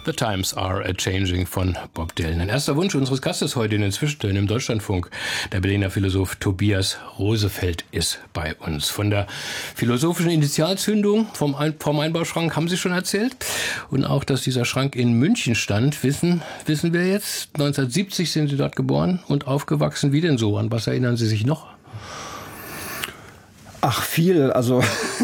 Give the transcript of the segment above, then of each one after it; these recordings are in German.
The Times Are A-Changing von Bob Dylan. Ein erster Wunsch unseres Gastes heute in den Zwischentönen im Deutschlandfunk. Der Berliner Philosoph Tobias Rosefeld ist bei uns. Von der philosophischen Initialzündung vom Einbauschrank haben Sie schon erzählt. Und auch, dass dieser Schrank in München stand, wissen wir jetzt. 1970 sind Sie dort geboren und aufgewachsen. Wie denn so? An was erinnern Sie sich noch? Ach, viel. Also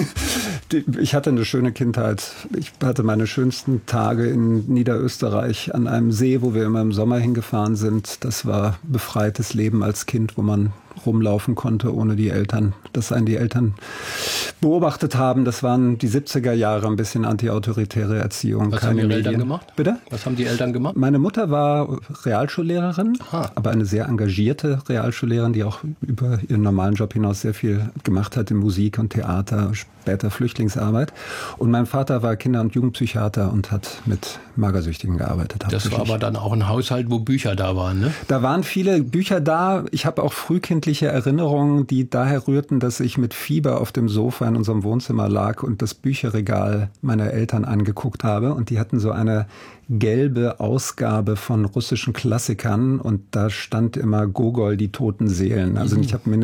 ich hatte eine schöne Kindheit. Ich hatte meine schönsten Tage in Niederösterreich an einem See, wo wir immer im Sommer hingefahren sind. Das war befreites Leben als Kind, wo man rumlaufen konnte, ohne dass einen die Eltern beobachtet haben. Das waren die 70er Jahre, ein bisschen antiautoritäre Erziehung. Was haben Ihre Eltern gemacht? Bitte? Was haben die Eltern gemacht? Meine Mutter war Realschullehrerin, aber eine sehr engagierte Realschullehrerin, die auch über ihren normalen Job hinaus sehr viel gemacht hat in Musik und Theater, später Flüchtlingsarbeit. Und mein Vater war Kinder- und Jugendpsychiater und hat mit Magersüchtigen gearbeitet. Das war aber dann auch ein Haushalt, wo Bücher da waren, ne? Da waren viele Bücher da. Ich habe auch frühkindliche Erinnerungen, die daher rührten, dass ich mit Fieber auf dem Sofa in unserem Wohnzimmer lag und das Bücherregal meiner Eltern angeguckt habe. Und die hatten so eine gelbe Ausgabe von russischen Klassikern und da stand immer Gogol, die toten Seelen. Also ich habe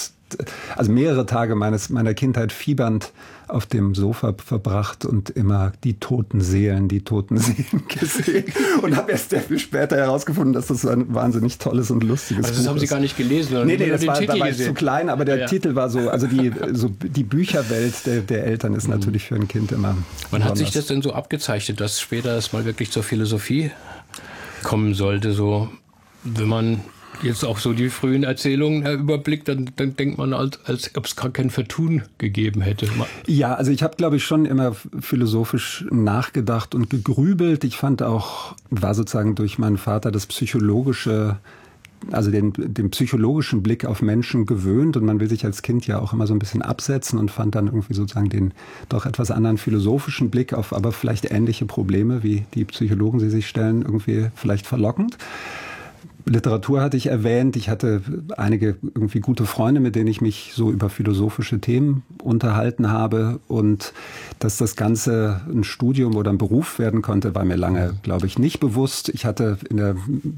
mehrere Tage meiner Kindheit fiebernd auf dem Sofa verbracht und immer die toten Seelen gesehen. Und habe erst sehr viel später herausgefunden, dass das ein wahnsinnig tolles und lustiges Buch ist. Das haben Sie gar nicht gelesen? Oder Nee, da war ich zu klein, aber der Titel war so, also die Bücherwelt der Eltern ist natürlich für ein Kind immer Wann hat sich das denn so abgezeichnet, dass später es mal wirklich zur Philosophie kommen sollte? So, wenn man jetzt auch so die frühen Erzählungen überblickt, dann denkt man, als ob es gar kein Vertun gegeben hätte. Ja, also ich habe, glaube ich, schon immer philosophisch nachgedacht und gegrübelt. Ich war sozusagen durch meinen Vater das psychologische, also den psychologischen Blick auf Menschen gewöhnt. Und man will sich als Kind ja auch immer so ein bisschen absetzen und fand dann irgendwie sozusagen den doch etwas anderen philosophischen Blick auf aber vielleicht ähnliche Probleme, wie die Psychologen sie sich stellen, irgendwie vielleicht verlockend. Literatur hatte ich erwähnt. Ich hatte einige irgendwie gute Freunde, mit denen ich mich so über philosophische Themen unterhalten habe. Und dass das Ganze ein Studium oder ein Beruf werden konnte, war mir lange, glaube ich, nicht bewusst. Ich hatte in der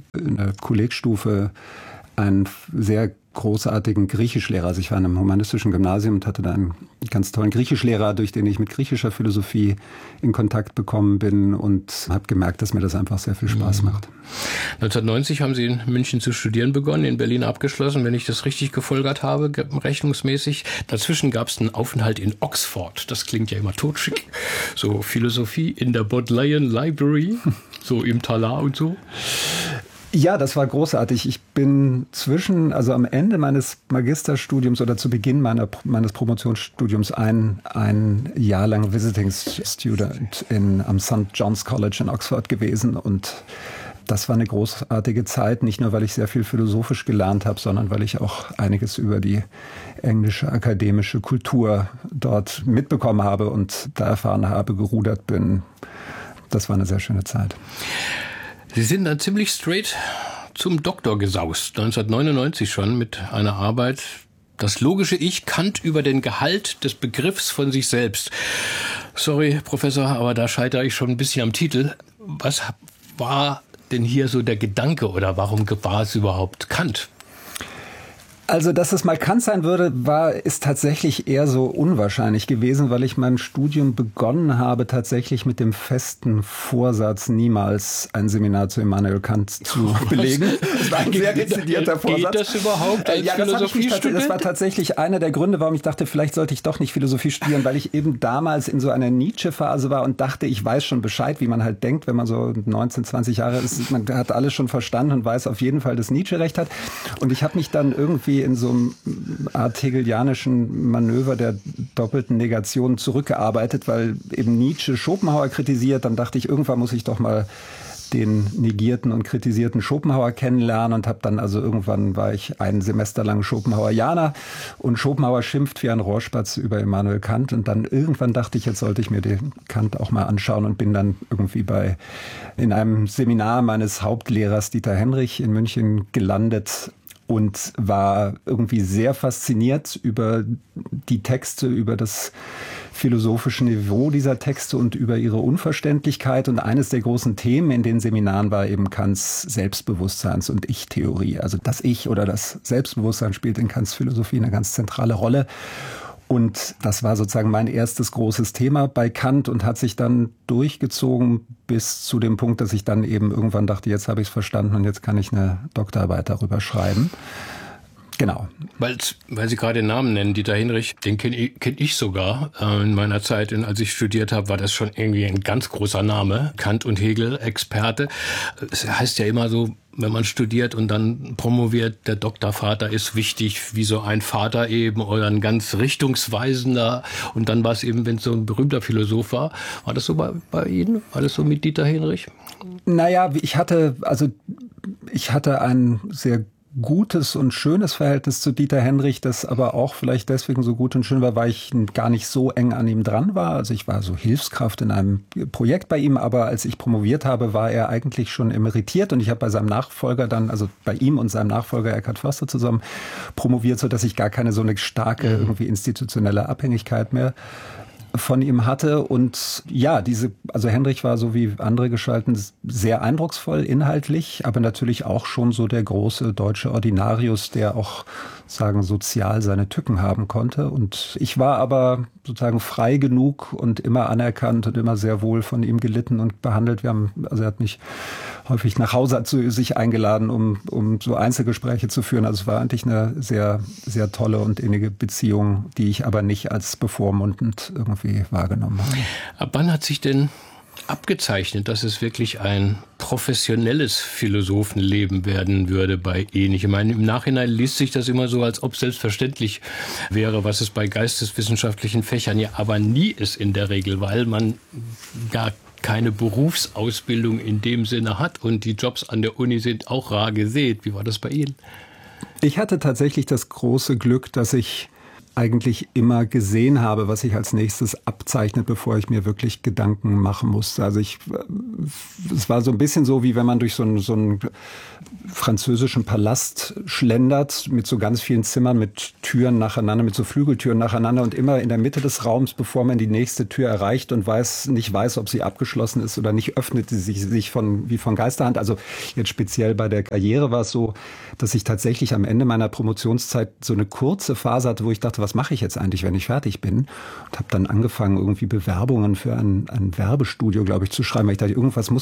Kollegstufe einen sehr großartigen Griechischlehrer. Also ich war in einem humanistischen Gymnasium und hatte da einen ganz tollen Griechischlehrer, durch den ich mit griechischer Philosophie in Kontakt bekommen bin und habe gemerkt, dass mir das einfach sehr viel Spaß macht. 1990 haben Sie in München zu studieren begonnen, in Berlin abgeschlossen, wenn ich das richtig gefolgert habe, rechnungsmäßig. Dazwischen gab es einen Aufenthalt in Oxford. Das klingt ja immer totschick. So Philosophie in der Bodleian Library, so im Talar und so. Ja, das war großartig. Ich bin am Ende meines Magisterstudiums oder zu Beginn meines Promotionsstudiums ein Jahr lang Visiting Student am St. John's College in Oxford gewesen und das war eine großartige Zeit, nicht nur, weil ich sehr viel philosophisch gelernt habe, sondern weil ich auch einiges über die englische akademische Kultur dort mitbekommen habe und da erfahren habe, gerudert bin. Das war eine sehr schöne Zeit. Sie sind dann ziemlich straight zum Doktor gesaust, 1999 schon, mit einer Arbeit, das logische Ich, Kant über den Gehalt des Begriffs von sich selbst. Sorry, Professor, aber da scheitere ich schon ein bisschen am Titel. Was war denn hier so der Gedanke oder warum war es überhaupt Kant? Also, dass es mal Kant sein würde, ist tatsächlich eher so unwahrscheinlich gewesen, weil ich mein Studium begonnen habe, tatsächlich mit dem festen Vorsatz, niemals ein Seminar zu Immanuel Kant zu belegen. Das war ein sehr dezidierter Vorsatz. Geht das überhaupt als Philosophiestudent? Das war tatsächlich einer der Gründe, warum ich dachte, vielleicht sollte ich doch nicht Philosophie studieren, weil ich eben damals in so einer Nietzsche-Phase war und dachte, ich weiß schon Bescheid, wie man halt denkt, wenn man so 19, 20 Jahre ist. Man hat alles schon verstanden und weiß auf jeden Fall, dass Nietzsche recht hat. Und ich habe mich dann irgendwie in so einem Art hegelianischen Manöver der doppelten Negation zurückgearbeitet, weil eben Nietzsche Schopenhauer kritisiert. Dann dachte ich, irgendwann muss ich doch mal den negierten und kritisierten Schopenhauer kennenlernen und habe dann irgendwann war ich ein Semester lang Schopenhauerianer und Schopenhauer schimpft wie ein Rohrspatz über Immanuel Kant und dann irgendwann dachte ich, jetzt sollte ich mir den Kant auch mal anschauen und bin dann irgendwie in einem Seminar meines Hauptlehrers Dieter Henrich in München gelandet und war irgendwie sehr fasziniert über die Texte, über das philosophischen Niveau dieser Texte und über ihre Unverständlichkeit. Und eines der großen Themen in den Seminaren war eben Kants Selbstbewusstseins- und Ich-Theorie. Also das Ich oder das Selbstbewusstsein spielt in Kants Philosophie eine ganz zentrale Rolle. Und das war sozusagen mein erstes großes Thema bei Kant und hat sich dann durchgezogen bis zu dem Punkt, dass ich dann eben irgendwann dachte, jetzt habe ich es verstanden und jetzt kann ich eine Doktorarbeit darüber schreiben. Genau. Weil Sie gerade den Namen nennen, Dieter Hinrich, den kenn ich sogar. In meiner Zeit, als ich studiert habe, war das schon irgendwie ein ganz großer Name. Kant und Hegel, Experte. Es heißt ja immer so, wenn man studiert und dann promoviert, der Doktorvater ist wichtig, wie so ein Vater eben oder ein ganz richtungsweisender. Und dann war es eben, wenn es so ein berühmter Philosoph war. War das so bei Ihnen? War das so mit Dieter Hinrich? Naja, ich hatte ein sehr gutes und schönes Verhältnis zu Dieter Hinrich, das aber auch vielleicht deswegen so gut und schön war, weil ich gar nicht so eng an ihm dran war. Also ich war so Hilfskraft in einem Projekt bei ihm, aber als ich promoviert habe, war er eigentlich schon emeritiert und ich habe bei seinem Nachfolger dann, also bei ihm und seinem Nachfolger Eckhard Förster zusammen promoviert, so dass ich gar keine so eine starke irgendwie institutionelle Abhängigkeit mehr von ihm hatte. Und ja, also Hinrich war so wie andere Gestalten sehr eindrucksvoll inhaltlich, aber natürlich auch schon so der große deutsche Ordinarius, der auch sagen sozial seine Tücken haben konnte. Und ich war aber sozusagen frei genug und immer anerkannt und immer sehr wohl von ihm gelitten und behandelt. Er hat mich häufig nach Hause zu sich eingeladen, um so Einzelgespräche zu führen. Also es war eigentlich eine sehr, sehr tolle und innige Beziehung, die ich aber nicht als bevormundend irgendwie wahrgenommen habe. Ab wann hat sich denn abgezeichnet, dass es wirklich ein professionelles Philosophenleben werden würde bei Ihnen? Ich meine, im Nachhinein liest sich das immer so, als ob selbstverständlich wäre, was es bei geisteswissenschaftlichen Fächern ja aber nie ist in der Regel, weil man gar keine Berufsausbildung in dem Sinne hat und die Jobs an der Uni sind auch rar gesät. Wie war das bei Ihnen? Ich hatte tatsächlich das große Glück, dass ich eigentlich immer gesehen habe, was sich als nächstes abzeichnet, bevor ich mir wirklich Gedanken machen musste. Also es war so ein bisschen so, wie wenn man durch so einen französischen Palast schlendert, mit so ganz vielen Zimmern, mit Türen nacheinander, mit so Flügeltüren nacheinander und immer in der Mitte des Raums, bevor man die nächste Tür erreicht und nicht weiß, ob sie abgeschlossen ist oder nicht, öffnet sie sich wie von Geisterhand. Also jetzt speziell bei der Karriere war es so, dass ich tatsächlich am Ende meiner Promotionszeit so eine kurze Phase hatte, wo ich dachte, was mache ich jetzt eigentlich, wenn ich fertig bin? Und habe dann angefangen, irgendwie Bewerbungen für ein Werbestudio, glaube ich, zu schreiben. Weil ich dachte, irgendwo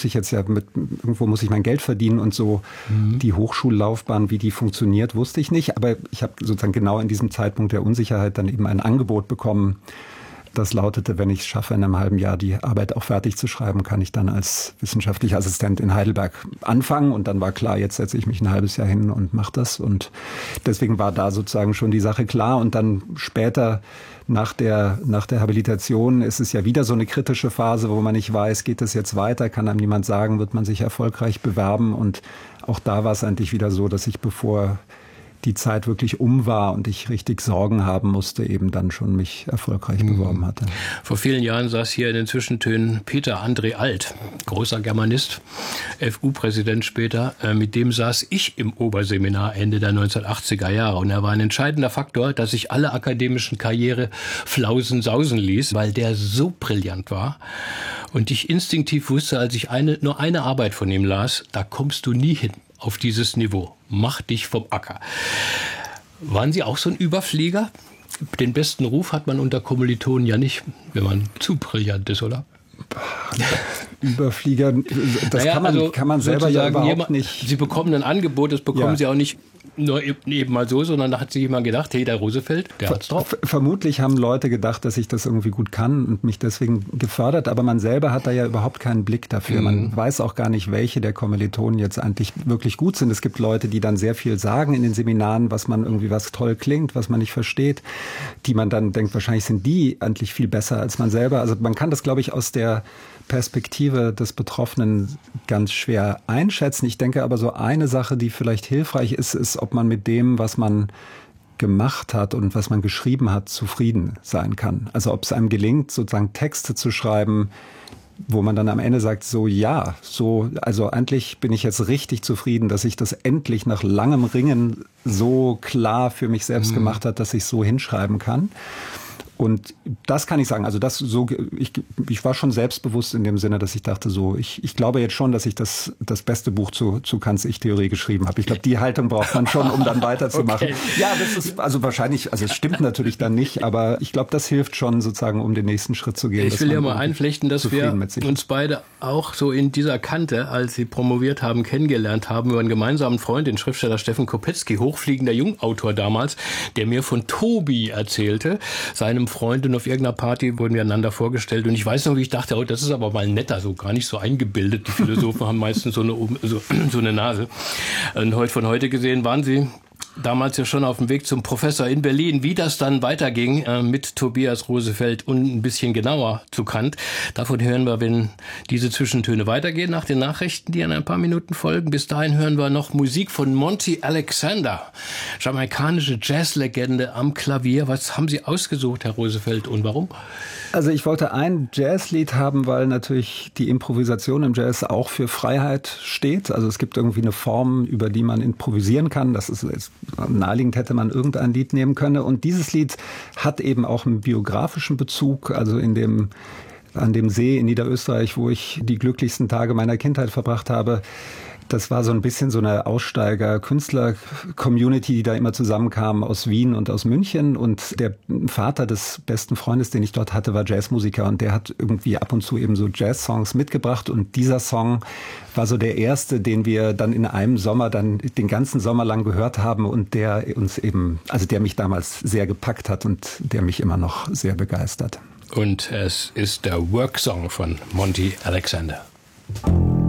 muss ich mein Geld verdienen und so. Die Hochschullaufbahn, wie die funktioniert, wusste ich nicht. Aber ich habe sozusagen genau in diesem Zeitpunkt der Unsicherheit dann eben ein Angebot bekommen. Das lautete, wenn ich es schaffe, in einem halben Jahr die Arbeit auch fertig zu schreiben, kann ich dann als wissenschaftlicher Assistent in Heidelberg anfangen. Und dann war klar, jetzt setze ich mich ein halbes Jahr hin und mache das. Und deswegen war da sozusagen schon die Sache klar. Und dann später nach der Habilitation ist es ja wieder so eine kritische Phase, wo man nicht weiß, geht es jetzt weiter, kann einem niemand sagen, wird man sich erfolgreich bewerben. Und auch da war es eigentlich wieder so, dass ich, bevor die Zeit wirklich war und ich richtig Sorgen haben musste, eben dann schon mich erfolgreich beworben hatte. Vor vielen Jahren saß hier in den Zwischentönen Peter André Alt, großer Germanist, FU-Präsident später. Mit dem saß ich im Oberseminar Ende der 1980er Jahre. Und er war ein entscheidender Faktor, dass ich alle akademischen Karriere flausen sausen ließ, weil der so brillant war. Und ich instinktiv wusste, als ich nur eine Arbeit von ihm las, da kommst du nie hin auf dieses Niveau. Mach dich vom Acker. Waren Sie auch so ein Überflieger? Den besten Ruf hat man unter Kommilitonen ja nicht, wenn man zu brillant ist, oder? Überflieger, das kann man selber ja überhaupt nicht. Sie bekommen ein Angebot, das bekommen Sie auch nicht nur eben mal so, sondern da hat sich jemand gedacht, hey, der Roosevelt, der hat's drauf. Vermutlich haben Leute gedacht, dass ich das irgendwie gut kann und mich deswegen gefördert, aber man selber hat da ja überhaupt keinen Blick dafür. Man weiß auch gar nicht, welche der Kommilitonen jetzt eigentlich wirklich gut sind. Es gibt Leute, die dann sehr viel sagen in den Seminaren, was toll klingt, was man nicht versteht, die man dann denkt, wahrscheinlich sind die eigentlich viel besser als man selber. Also man kann das, glaube ich, aus der Perspektive des Betroffenen ganz schwer einschätzen. Ich denke aber, so eine Sache, die vielleicht hilfreich ist, ob man mit dem, was man gemacht hat und was man geschrieben hat, zufrieden sein kann. Also ob es einem gelingt, sozusagen Texte zu schreiben, wo man dann am Ende sagt, also eigentlich bin ich jetzt richtig zufrieden, dass ich das endlich nach langem Ringen so klar für mich selbst gemacht hat, dass ich so hinschreiben kann. Und das kann ich sagen. Also ich war schon selbstbewusst in dem Sinne, dass ich dachte so, ich glaube jetzt schon, dass ich das beste Buch zu Kants Ich-Theorie geschrieben habe. Ich glaube, die Haltung braucht man schon, um dann weiterzumachen. Okay. Ja, das ist also wahrscheinlich, also es stimmt natürlich dann nicht, aber ich glaube, das hilft schon sozusagen, um den nächsten Schritt zu gehen. Ich will ja mal einflechten, dass wir uns beide auch so in dieser Kante, als sie promoviert haben, kennengelernt haben, über einen gemeinsamen Freund, den Schriftsteller Steffen Kopetzky, hochfliegender Jungautor damals, der mir von Tobi erzählte, seinem Freund, und auf irgendeiner Party wurden wir einander vorgestellt und ich weiß noch, wie ich dachte, oh, das ist aber mal netter, so gar nicht so eingebildet. Die Philosophen haben meistens so eine Nase. Und von heute gesehen waren sie damals ja schon auf dem Weg zum Professor in Berlin. Wie das dann weiterging mit Tobias Rosefeld und ein bisschen genauer zu Kant, davon hören wir, wenn diese Zwischentöne weitergehen, nach den Nachrichten, die in ein paar Minuten folgen. Bis dahin hören wir noch Musik von Monty Alexander, jamaikanische Jazzlegende am Klavier. Was haben Sie ausgesucht, Herr Rosefeld, und warum? Also ich wollte ein Jazzlied haben, weil natürlich die Improvisation im Jazz auch für Freiheit steht. Also es gibt irgendwie eine Form, über die man improvisieren kann. Das ist naheliegend, hätte man irgendein Lied nehmen können. Und dieses Lied hat eben auch einen biografischen Bezug. Also an dem See in Niederösterreich, wo ich die glücklichsten Tage meiner Kindheit verbracht habe. Das war so ein bisschen so eine Aussteiger-Künstler-Community, die da immer zusammenkam aus Wien und aus München. Und der Vater des besten Freundes, den ich dort hatte, war Jazzmusiker. Und der hat irgendwie ab und zu eben so Jazz-Songs mitgebracht. Und dieser Song war so der erste, den wir dann in einem Sommer dann den ganzen Sommer lang gehört haben. Und der uns eben, also der mich damals sehr gepackt hat und der mich immer noch sehr begeistert. Und es ist der Work-Song von Monty Alexander.